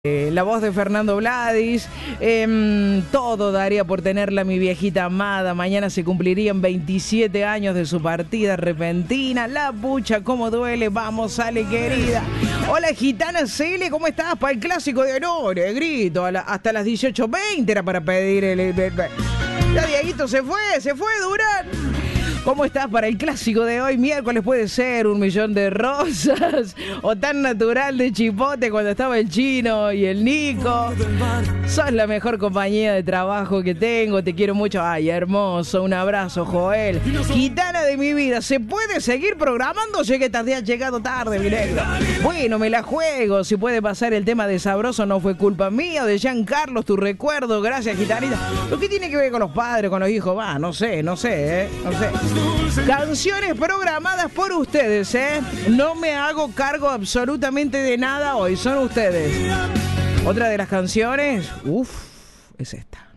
La voz de Fernando Vladis, todo daría por tenerla, mi viejita amada. Mañana se cumplirían 27 años de su partida repentina. La pucha, cómo duele, vamos, sale querida. Hola gitana Cele, ¿cómo estás? Para el clásico de honor, grito, hasta las 18:20 era para pedir el... Ya Dieguito se fue Durán. ¿Cómo estás para el clásico de hoy? Miércoles puede ser 1.000.000 de rosas o tan natural de chipote cuando estaba el Chino y el Nico. Sos la mejor compañía de trabajo que tengo, te quiero mucho. Ay, hermoso, un abrazo, Joel. Gitana de mi vida, ¿se puede seguir programando? Sé que te has llegado tarde, mi negro. Bueno, me la juego. Si puede pasar el tema de Sabroso, no fue culpa mía. De Giancarlos, tu recuerdo. Gracias, gitanita. ¿Lo que tiene que ver con los padres, con los hijos? Va, no sé, no sé. Canciones programadas por ustedes, No me hago cargo absolutamente de nada hoy, son ustedes. Otra de las canciones, es esta.